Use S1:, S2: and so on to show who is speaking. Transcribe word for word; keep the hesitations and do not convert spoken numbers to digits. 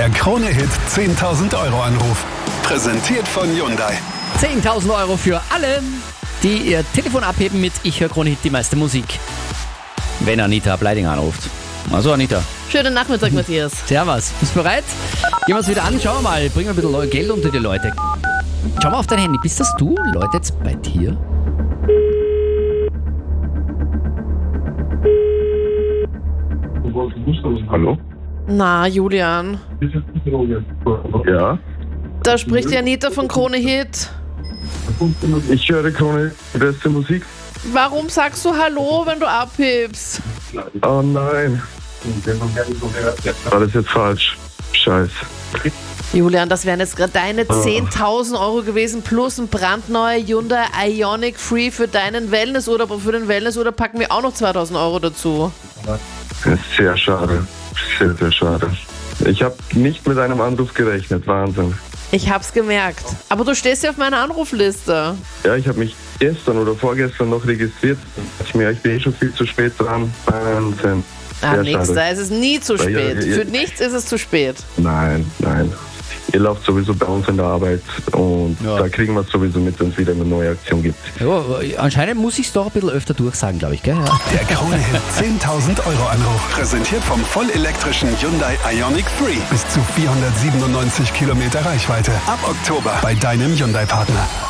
S1: Der Krone-Hit zehntausend Euro Anruf. Präsentiert von Hyundai.
S2: zehntausend Euro für alle, die ihr Telefon abheben mit Ich höre Krone-Hit, die meiste Musik. Wenn Anita Bleiding anruft. Also Anita.
S3: Schönen Nachmittag, Matthias.
S2: Servus. Bist du bereit? Gehen wir es wieder an. Schauen wir mal. Bringen wir ein bisschen Geld unter die Leute. Schau mal auf dein Handy. Bist das du? Läutet's bei dir?
S4: Hallo?
S3: Na, Julian.
S4: Ja?
S3: Da spricht die Anita von Krone Hit.
S4: Ich höre Krone, die beste Musik.
S3: Warum sagst du Hallo, wenn du abhebst?
S4: Oh nein. War das jetzt falsch? Scheiß.
S3: Julian, das wären jetzt gerade deine zehntausend Euro gewesen plus ein brandneuer Hyundai Ioniq Free für deinen Wellnessurlaub. Und für den Wellnessurlaub packen wir auch noch zweitausend Euro dazu.
S4: Das ist sehr schade. Sehr, sehr schade. Ich habe nicht mit einem Anruf gerechnet. Wahnsinn.
S3: Ich hab's gemerkt. Aber du stehst ja auf meiner Anrufliste.
S4: Ja, ich habe mich gestern oder vorgestern noch registriert. Ich mir, ich bin eh schon viel zu spät dran. Wahnsinn.
S3: Ah,
S4: Sehr
S3: nix,
S4: schade.
S3: da ist es nie zu
S4: Weil
S3: spät.
S4: ihr- ihr-
S3: Für nichts ist es zu spät.
S4: Nein, nein. Ihr lauft sowieso bei uns in der Arbeit und
S2: Ja.
S4: da kriegen wir es sowieso mit, wenn es wieder eine neue Aktion gibt.
S2: Ja, anscheinend muss ich es doch ein bisschen öfter durchsagen, glaube ich, gell? Ja.
S1: Der Krone-Hit zehntausend Euro Anruf. Präsentiert vom vollelektrischen Hyundai Ioniq Free. Bis zu vierhundertsiebenundneunzig Kilometer Reichweite. Ab Oktober bei deinem Hyundai-Partner.